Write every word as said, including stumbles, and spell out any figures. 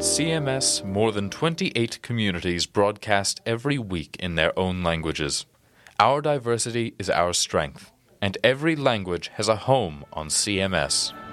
C M S more than twenty-eight communities broadcast every week in their own languages. Our diversity is our strength, and every language has a home on C M S.